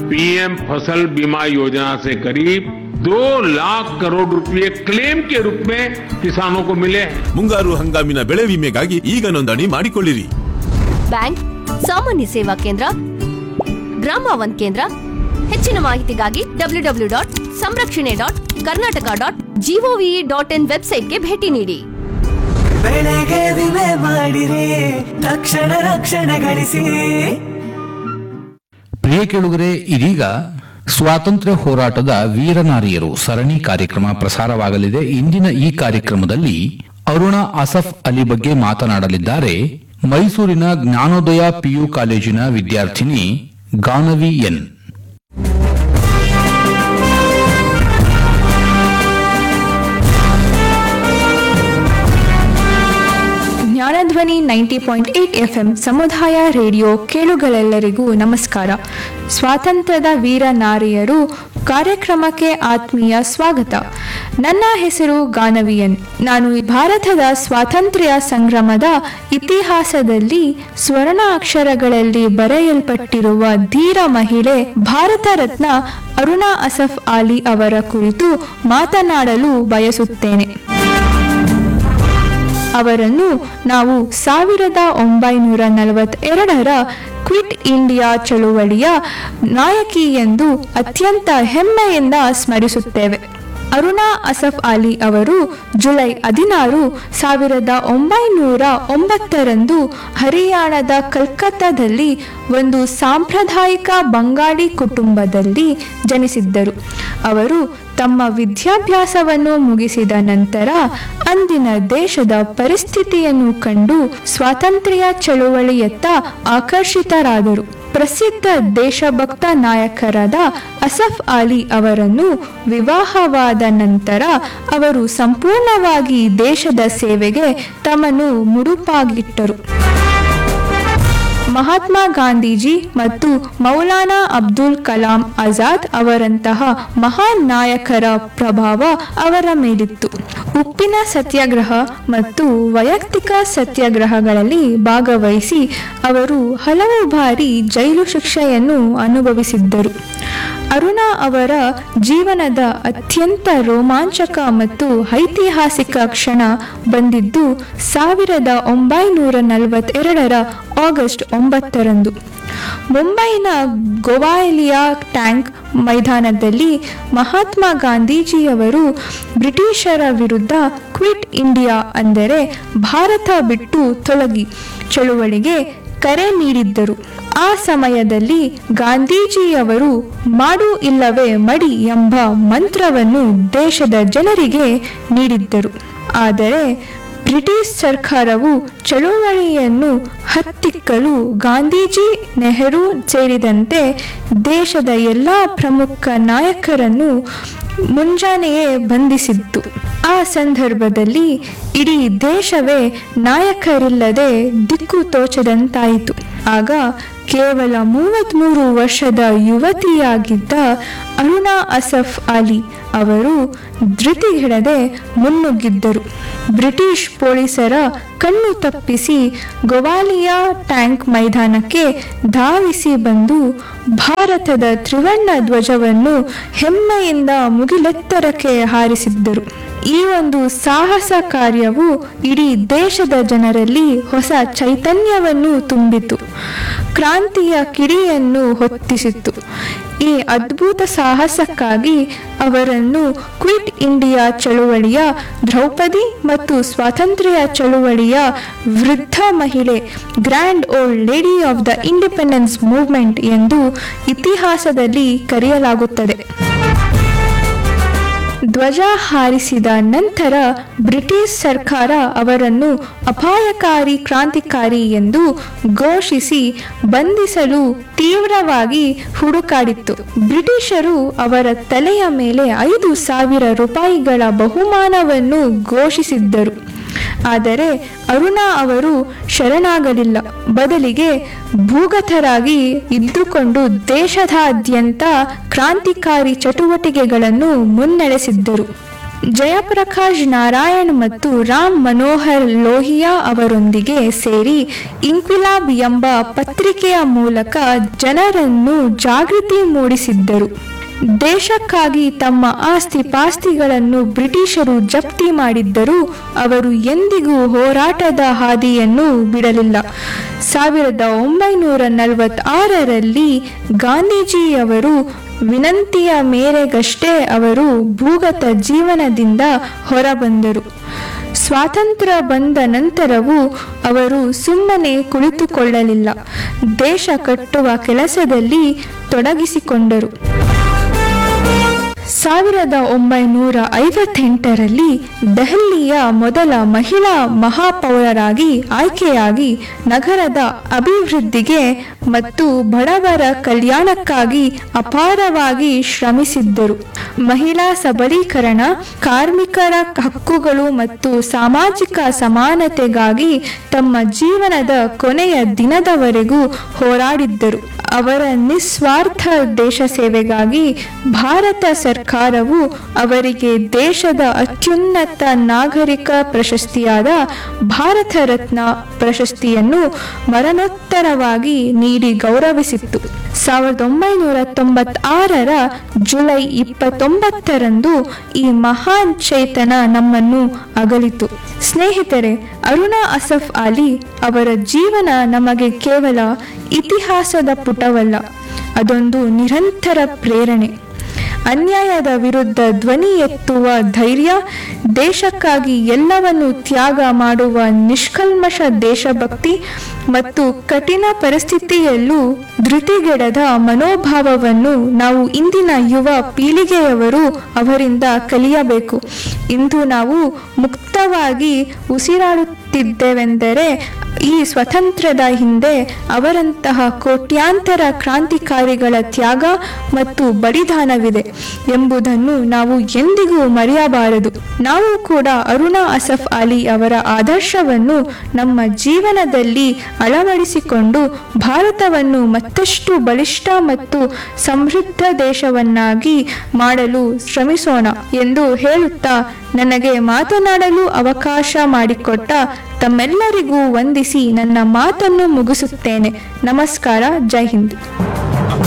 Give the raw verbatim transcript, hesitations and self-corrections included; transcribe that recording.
PM फसल बीमा योजना से करीब दो लाख करोड़ रुपए क्लेम के रूप में किसानों को मिले हैं। ಮುಂಗಾರು ಹಂಗಾಮಿನ ಬೆಳೆ ವಿಮೆಗಾಗಿ ಈಗ ನೋಂದಣಿ ಮಾಡಿಕೊಳ್ಳಿರಿ. ಬ್ಯಾಂಕ್, ಸಾಮಾನ್ಯ ಸೇವಾ ಕೇಂದ್ರ, ಗ್ರಾಮ ಒನ್ ಕೇಂದ್ರ. ಹೆಚ್ಚಿನ ಮಾಹಿತಿಗಾಗಿ ಡಬ್ಲ್ಯೂ ಡಬ್ಲ್ಯೂ ಡಾಟ್ ಸಂರಕ್ಷಣೆ dot Karnataka dot gov dot in ವೆಬ್ಸೈಟ್ಗೆ ಭೇಟಿ ನೀಡಿ. ಬೆಳೆಗೆ ವಿಮೆ ಮಾಡಿರಿ, ತಕ್ಷಣ ರಕ್ಷಣೆ ಗಳಿಸಿ. ಪ್ರಿಯ ಕೇಳುಗರೆ, ಇದೀಗ ಸ್ವಾತಂತ್ರ್ಯ ಹೋರಾಟದ ವೀರನಾರಿಯರು ಸರಣಿ ಕಾರ್ಯಕ್ರಮ ಪ್ರಸಾರವಾಗಲಿದೆ. ಇಂದಿನ ಈ ಕಾರ್ಯಕ್ರಮದಲ್ಲಿ ಅರುಣಾ ಅಸಫ್ ಅಲಿ ಬಗ್ಗೆ ಮಾತನಾಡಲಿದ್ದಾರೆ ಮೈಸೂರಿನ ಜ್ಞಾನೋದಯ ಪಿಯು ಕಾಲೇಜಿನ ವಿದ್ಯಾರ್ಥಿನಿ Ganavi N. Jnanadhwani ninety point eight F M ಸಮುದಾಯ ರೇಡಿಯೋ ಕೇಳುಗಳೆಲ್ಲರಿಗೂ ನಮಸ್ಕಾರ. ಸ್ವಾತಂತ್ರ್ಯದ ವೀರ ನಾರಿಯರು ಕಾರ್ಯಕ್ರಮಕ್ಕೆ ಆತ್ಮೀಯ ಸ್ವಾಗತ. ನನ್ನ ಹೆಸರು ಗಾನವಿಯನ್. ನಾನು ಭಾರತದ ಸ್ವಾತಂತ್ರ್ಯ ಸಂಗ್ರಾಮದ ಇತಿಹಾಸದಲ್ಲಿ ಸ್ವರ್ಣ ಅಕ್ಷರಗಳಲ್ಲಿ ಬರೆಯಲ್ಪಟ್ಟಿರುವ ಧೀರ ಮಹಿಳೆ ಭಾರತ ರತ್ನ ಅರುಣಾ ಅಸಫ್ ಅಲಿ ಅವರ ಕುರಿತು ಮಾತನಾಡಲು ಬಯಸುತ್ತೇನೆ. ಅವರನ್ನು ನಾವು ಸಾವಿರದ ಒಂಬೈನೂರ ನಲವತ್ತೆರಡರ ಕ್ವಿಟ್ ಇಂಡಿಯಾ ಚಳುವಳಿಯ ನಾಯಕಿ ಎಂದು ಅತ್ಯಂತ ಹೆಮ್ಮೆಯಿಂದ ಸ್ಮರಿಸುತ್ತೇವೆ. ಅರುಣಾ ಅಸಫ್ ಅಲಿ ಅವರು ಜುಲೈ ಹದಿನಾರು ಸಾವಿರದ ಒಂಬೈನೂರ ಒಂಬತ್ತರಂದು ಹರಿಯಾಣದ ಕಲ್ಕತ್ತಾದಲ್ಲಿ ಒಂದು ಸಾಂಪ್ರದಾಯಿಕ ಬಂಗಾಳಿ ಕುಟುಂಬದಲ್ಲಿ ಜನಿಸಿದ್ದರು. ಅವರು ತಮ್ಮ ವಿದ್ಯಾಭ್ಯಾಸವನ್ನು ಮುಗಿಸಿದ ನಂತರ ಅಂದಿನ ದೇಶದ ಪರಿಸ್ಥಿತಿಯನ್ನು ಕಂಡು ಸ್ವಾತಂತ್ರ್ಯ ಚಳುವಳಿಯತ್ತ ಆಕರ್ಷಿತರಾದರು. ಪ್ರಸಿದ್ಧ ದೇಶಭಕ್ತ ನಾಯಕರಾದ ಅಸಫ್ ಅಲಿ ಅವರನ್ನು ವಿವಾಹವಾದ ನಂತರ ಅವರು ಸಂಪೂರ್ಣವಾಗಿ ದೇಶದ ಸೇವೆಗೆ ತಮ್ಮನ್ನು ಮುಡುಪಾಗಿಟ್ಟರು. ಮಹಾತ್ಮ ಗಾಂಧೀಜಿ ಮತ್ತು ಮೌಲಾನಾ ಅಬ್ದುಲ್ ಕಲಾಂ ಆಜಾದ್ ಅವರಂತಹ ಮಹಾನ್ ನಾಯಕರ ಪ್ರಭಾವ ಅವರ ಮೇಲಿತ್ತು. ಉಪ್ಪಿನ ಸತ್ಯಾಗ್ರಹ ಮತ್ತು ವೈಯಕ್ತಿಕ ಸತ್ಯಾಗ್ರಹಗಳಲ್ಲಿ ಭಾಗವಹಿಸಿ ಅವರು ಹಲವು ಬಾರಿ ಜೈಲು ಶಿಕ್ಷೆಯನ್ನು ಅನುಭವಿಸಿದ್ದರು. ಅರುಣಾ ಅವರ ಜೀವನದ ಅತ್ಯಂತ ರೋಮಾಂಚಕ ಮತ್ತು ಐತಿಹಾಸಿಕ ಕ್ಷಣ ಬಂದಿದ್ದು ಸಾವಿರದ ಒಂಬೈನೂರ ನಲವತ್ತೆರಡರ ಆಗಸ್ಟ್ ಒಂಬತ್ತರಂದು ಮುಂಬೈನ ಗೋವಾಲಿಯಾ ಟ್ಯಾಂಕ್ ಮೈದಾನದಲ್ಲಿ ಮಹಾತ್ಮ ಗಾಂಧೀಜಿಯವರು ಬ್ರಿಟಿಷರ ವಿರುದ್ಧ ಕ್ವಿಟ್ ಇಂಡಿಯಾ ಅಂದರೆ ಭಾರತ ಬಿಟ್ಟು ತೊಲಗಿ ಚಳುವಳಿಗೆ ಕರೆ ನೀಡಿದ್ದರು. ಆ ಸಮಯದಲ್ಲಿ ಗಾಂಧೀಜಿಯವರು ಮಾಡು ಇಲ್ಲವೇ ಮಡಿ ಎಂಬ ಮಂತ್ರವನ್ನು ದೇಶದ ಜನರಿಗೆ ನೀಡಿದ್ದರು. ಆದರೆ ಬ್ರಿಟಿಷ್ ಸರ್ಕಾರವು ಚಳುವಳಿಯನ್ನು ಹತ್ತಿಕ್ಕಲು ಗಾಂಧೀಜಿ, ನೆಹರು ಸೇರಿದಂತೆ ದೇಶದ ಎಲ್ಲ ಪ್ರಮುಖ ನಾಯಕರನ್ನು ಮುಂಜಾನೆಯೇ ಬಂಧಿಸಿತ್ತು. ಆ ಸಂದರ್ಭದಲ್ಲಿ ಇಡೀ ದೇಶವೇ ನಾಯಕರಿಲ್ಲದೆ ದಿಕ್ಕು ತೋಚದಂತಾಯಿತು. ಆಗ ಕೇವಲ ಮೂವತ್ತ್ಮೂರು ವರ್ಷದ ಯುವತಿಯಾಗಿದ್ದ ಅರುಣಾ ಅಸಫ್ ಅಲಿ ಅವರು ಧೃತಿಗೆಡದೆ ಮುನ್ನುಗ್ಗಿದ್ದರು. ಬ್ರಿಟಿಷ್ ಪೊಲೀಸರ ಕಣ್ಣು ತಪ್ಪಿಸಿ ಗೋವಾಲಿಯಾ ಟ್ಯಾಂಕ್ ಮೈದಾನಕ್ಕೆ ಧಾವಿಸಿ ಬಂದು ಭಾರತದ ತ್ರಿವರ್ಣ ಧ್ವಜವನ್ನು ಹೆಮ್ಮೆಯಿಂದ ಮುಗಿಲೆತ್ತರಕ್ಕೆ ಹಾರಿಸಿದ್ದರು. ಈ ಒಂದು ಸಾಹಸ ಕಾರ್ಯವು ಇಡೀ ದೇಶದ ಜನರಲ್ಲಿ ಹೊಸ ಚೈತನ್ಯವನ್ನು ತುಂಬಿತು, ಕ್ರಾಂತಿಯ ಕಿಡಿಯನ್ನು ಹೊತ್ತಿಸಿತು. ಈ ಅದ್ಭುತ ಸಾಹಸಕ್ಕಾಗಿ ಅವರನ್ನು ಕ್ವಿಟ್ ಇಂಡಿಯಾ ಚಳುವಳಿಯ ದ್ರೌಪದಿ ಮತ್ತು ಸ್ವಾತಂತ್ರ್ಯ ಚಳುವಳಿಯ ವೃದ್ಧ ಮಹಿಳೆ, grand old lady of the independence movement ಎಂದು ಇತಿಹಾಸದಲ್ಲಿ ಕರೆಯಲಾಗುತ್ತದೆ. ಧ್ವಜ ಹಾರಿಸಿದ ನಂತರ ಬ್ರಿಟಿಷ್ ಸರ್ಕಾರ ಅವರನ್ನು ಅಪಾಯಕಾರಿ ಕ್ರಾಂತಿಕಾರಿ ಎಂದು ಘೋಷಿಸಿ ಬಂಧಿಸಲು ತೀವ್ರವಾಗಿ ಹುಡುಕಾಡಿತ್ತು. ಬ್ರಿಟಿಷರು ಅವರ ತಲೆಯ ಮೇಲೆ ಐದು ಸಾವಿರ ರೂಪಾಯಿಗಳ ಬಹುಮಾನವನ್ನು ಘೋಷಿಸಿದ್ದರು. ಆದರೆ ಅರುಣಾ ಅವರು ಶರಣಾಗಲಿಲ್ಲ. ಬದಲಿಗೆ ಭೂಗತರಾಗಿ ಇದ್ದುಕೊಂಡು ದೇಶದಾದ್ಯಂತ ಕ್ರಾಂತಿಕಾರಿ ಚಟುವಟಿಕೆಗಳನ್ನು ಮುನ್ನಡೆಸಿದ್ದರು. ಜಯಪ್ರಕಾಶ್ ನಾರಾಯಣ್ ಮತ್ತು ರಾಮ್ ಮನೋಹರ್ ಲೋಹಿಯಾ ಅವರೊಂದಿಗೆ ಸೇರಿ ಇನ್ಕ್ವಿಲಾಬ್ ಎಂಬ ಪತ್ರಿಕೆಯ ಮೂಲಕ ಜನರನ್ನು ಜಾಗೃತಿ ಮೂಡಿಸಿದ್ದರು. ದೇಶಕ್ಕಾಗಿ ತಮ್ಮ ಆಸ್ತಿ ಪಾಸ್ತಿಗಳನ್ನು ಬ್ರಿಟಿಷರು ಜಪ್ತಿ ಮಾಡಿದ್ದರೂ ಅವರು ಎಂದಿಗೂ ಹೋರಾಟದ ಹಾದಿಯನ್ನು ಬಿಡಲಿಲ್ಲ. ಸಾವಿರದ ಒಂಬೈನೂರ ನಲವತ್ತಾರರಲ್ಲಿ ಗಾಂಧೀಜಿಯವರು ವಿನಂತಿಯ ಮೇರೆಗಷ್ಟೇ ಅವರು ಭೂಗತ ಜೀವನದಿಂದ ಹೊರಬಂದರು. ಸ್ವಾತಂತ್ರ್ಯ ಬಂದ ನಂತರವೂ ಅವರು ಸುಮ್ಮನೆ ಕುಳಿತುಕೊಳ್ಳಲಿಲ್ಲ. ದೇಶ ಕಟ್ಟುವ ಕೆಲಸದಲ್ಲಿ ತೊಡಗಿಸಿಕೊಂಡರು. ಸಾವಿರದ ಒಂಬೈನೂರ ಐವತ್ತೆಂಟರಲ್ಲಿ ದೆಹಲಿಯ ಮೊದಲ ಮಹಿಳಾ ಮಹಾಪೌರರಾಗಿ ಆಯ್ಕೆಯಾಗಿ ನಗರದ ಅಭಿವೃದ್ಧಿಗೆ ಮತ್ತು ಬಡವರ ಕಲ್ಯಾಣಕ್ಕಾಗಿ ಅಪಾರವಾಗಿ ಶ್ರಮಿಸಿದ್ದರು. ಮಹಿಳಾ ಸಬಲೀಕರಣ, ಕಾರ್ಮಿಕರ ಹಕ್ಕುಗಳು ಮತ್ತು ಸಾಮಾಜಿಕ ಸಮಾನತೆಗಾಗಿ ತಮ್ಮ ಜೀವನದ ಕೊನೆಯ ದಿನದವರೆಗೂ ಹೋರಾಡಿದ್ದರು. ಅವರ ನಿಸ್ವಾರ್ಥ ದೇಶ ಸೇವೆಗಾಗಿ ಭಾರತ ಸರ್ಕಾರವು ಅವರಿಗೆ ದೇಶದ ಅತ್ಯುನ್ನತ ನಾಗರಿಕ ಪ್ರಶಸ್ತಿಯಾದ ಭಾರತ ರತ್ನ ಪ್ರಶಸ್ತಿಯನ್ನು ಮರಣೋತ್ತರವಾಗಿ ನೀಡಿ ಗೌರವಿಸಿತ್ತು. ಸಾವಿರದ ಒಂಬೈನೂರ ತೊಂಬತ್ತಾರರ ಜುಲೈ ಇಪ್ಪತ್ತೊಂಬತ್ತರಂದು ಈ ಮಹಾನ್ ಚೇತನ ನಮ್ಮನ್ನು ಅಗಲಿತು. ಸ್ನೇಹಿತರೆ, ಅರುಣಾ ಅಸಫ್ ಅಲಿ ಅವರ ಜೀವನ ನಮಗೆ ಕೇವಲ ಇತಿಹಾಸದ ಪುಟವಲ್ಲ, ಅದೊಂದು ನಿರಂತರ ಪ್ರೇರಣೆ. ಅನ್ಯಾಯದ ವಿರುದ್ಧ ಧ್ವನಿ ಎತ್ತುವ ಧೈರ್ಯ, ದೇಶಕ್ಕಾಗಿ ಎಲ್ಲವನ್ನು ತ್ಯಾಗ ಮಾಡುವ ನಿಷ್ಕಲ್ಮಶ ದೇಶಭಕ್ತಿ ಮತ್ತು ಕಠಿಣ ಪರಿಸ್ಥಿತಿಯಲ್ಲೂ ಧೃತಿಗೆಡದ ಮನೋಭಾವವನ್ನು ನಾವು ಇಂದಿನ ಯುವ ಪೀಳಿಗೆಯವರು ಅವರಿಂದ ಕಲಿಯಬೇಕು. ಇಂದು ನಾವು ಮುಕ್ತವಾಗಿ ಉಸಿರಾಡುತ್ತಿದ್ದೇವೆಂದರೆ ಈ ಸ್ವಾತಂತ್ರ್ಯದ ಹಿಂದೆ ಅವರಂತಹ ಕೋಟ್ಯಾಂತರ ಕ್ರಾಂತಿಕಾರಿಗಳ ತ್ಯಾಗ ಮತ್ತು ಬಲಿದಾನವಿದೆ ಎಂಬುದನ್ನು ನಾವು ಎಂದಿಗೂ ಮರೆಯಬಾರದು. ನಾವು ಕೂಡ ಅರುಣಾ ಅಸಫ್ ಅಲಿ ಅವರ ಆದರ್ಶವನ್ನು ನಮ್ಮ ಜೀವನದಲ್ಲಿ ಅಳವಡಿಸಿಕೊಂಡು ಭಾರತವನ್ನು ಮತ್ತಷ್ಟು ಬಲಿಷ್ಠ ಮತ್ತು ಸಮೃದ್ಧ ದೇಶವನ್ನಾಗಿ ಮಾಡಲು ಶ್ರಮಿಸೋಣ ಎಂದು ಹೇಳುತ್ತಾ ನನಗೆ ಮಾತನಾಡಲು ಅವಕಾಶ ಮಾಡಿಕೊಟ್ಟ ತಮ್ಮೆಲ್ಲರಿಗೂ ವಂದಿಸಿ ನನ್ನ ಮಾತನ್ನು ಮುಗಿಸುತ್ತೇನೆ. ನಮಸ್ಕಾರ. ಜೈ ಹಿಂದ್.